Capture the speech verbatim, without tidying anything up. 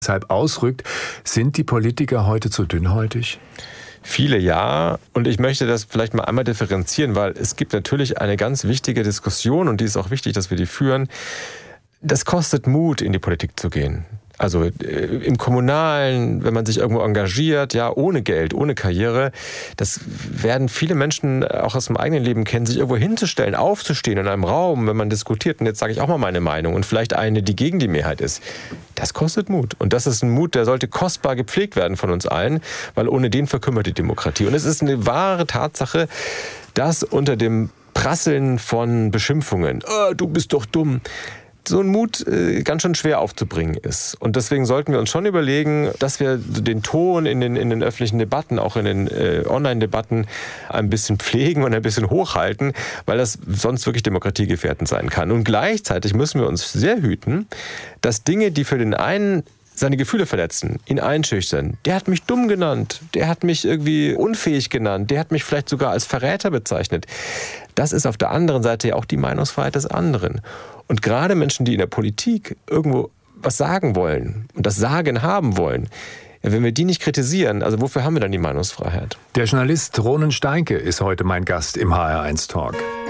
deshalb ausrückt. Sind die Politiker heute zu dünnhäutig? Viele ja. Und ich möchte das vielleicht mal einmal differenzieren, weil es gibt natürlich eine ganz wichtige Diskussion und die ist auch wichtig, dass wir die führen. Das kostet Mut, in die Politik zu gehen. Also äh, im Kommunalen, wenn man sich irgendwo engagiert, ja, ohne Geld, ohne Karriere, das werden viele Menschen auch aus dem eigenen Leben kennen, sich irgendwo hinzustellen, aufzustehen in einem Raum, wenn man diskutiert. Und jetzt sage ich auch mal meine Meinung und vielleicht eine, die gegen die Mehrheit ist. Das kostet Mut. Und das ist ein Mut, der sollte kostbar gepflegt werden von uns allen, weil ohne den verkümmert die Demokratie. Und es ist eine wahre Tatsache, dass unter dem Prasseln von Beschimpfungen, oh, du bist doch dumm, so ein Mut äh, ganz schön schwer aufzubringen ist. Und deswegen sollten wir uns schon überlegen, dass wir den Ton in den, in den öffentlichen Debatten, auch in den äh, Online-Debatten ein bisschen pflegen und ein bisschen hochhalten, weil das sonst wirklich demokratiegefährdend sein kann. Und gleichzeitig müssen wir uns sehr hüten, dass Dinge, die für den einen seine Gefühle verletzen, ihn einschüchtern. Der hat mich dumm genannt, der hat mich irgendwie unfähig genannt, der hat mich vielleicht sogar als Verräter bezeichnet. Das ist auf der anderen Seite ja auch die Meinungsfreiheit des anderen. Und gerade Menschen, die in der Politik irgendwo was sagen wollen und das Sagen haben wollen, ja, wenn wir die nicht kritisieren, also wofür haben wir dann die Meinungsfreiheit? Der Journalist Ronen Steinke ist heute mein Gast im H R eins Talk.